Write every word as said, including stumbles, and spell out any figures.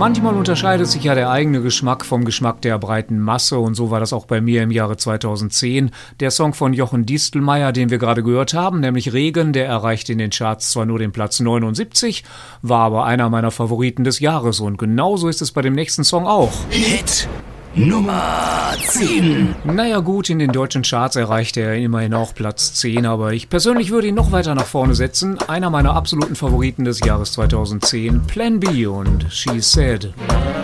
Manchmal unterscheidet sich ja der eigene Geschmack vom Geschmack der breiten Masse und so war das auch bei mir im Jahre zweitausendzehn. Der Song von Jochen Distelmeier, den wir gerade gehört haben, nämlich Regen, der erreichte in den Charts zwar nur den Platz neunundsiebzig, war aber einer meiner Favoriten des Jahres und genauso ist es bei dem nächsten Song auch. Hit Nummer zehn. Naja gut, in den deutschen Charts erreichte er immerhin auch Platz zehn, aber ich persönlich würde ihn noch weiter nach vorne setzen. Einer meiner absoluten Favoriten des Jahres zweitausendzehn, Plan B und She Said.